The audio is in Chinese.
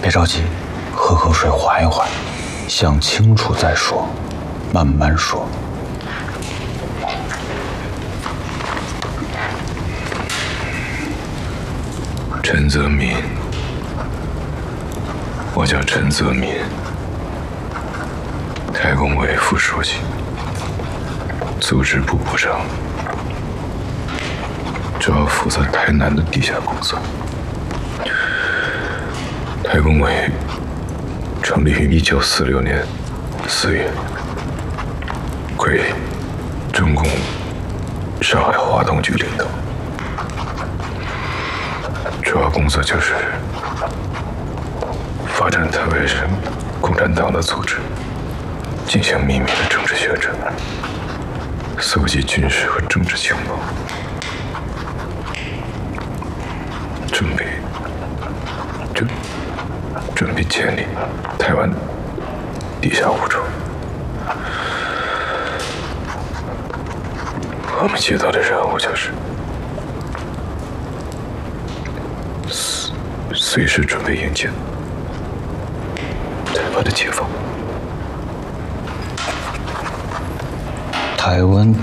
别着急，喝口水缓一缓，想清楚再说，慢慢说。 陈泽民，我叫陈泽民，台工委副书记，组织部部长，主要负责台南的地下工作。台工委成立于1946年4月，归中共上海华东局领导。主要工作就是发展台湾省共产党的组织，进行秘密的政治宣传，搜集军事和政治情报，准备建立台湾地下武装。我们接到的任务就是随时准备迎接台湾的解放。 台湾